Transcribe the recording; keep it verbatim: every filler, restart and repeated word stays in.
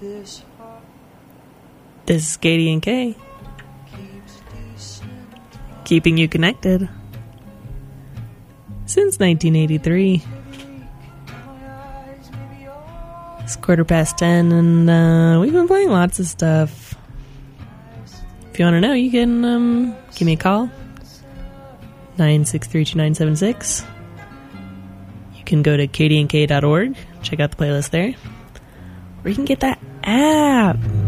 This is Katie and Kay, keeping you connected since nineteen eighty-three. It's quarter past ten, and uh, we've been playing lots of stuff. If you want to know, you can um, give me a call, nine six three, two nine seven six. You can go to katie and k dot org, check out the playlist there. Or you can get that app.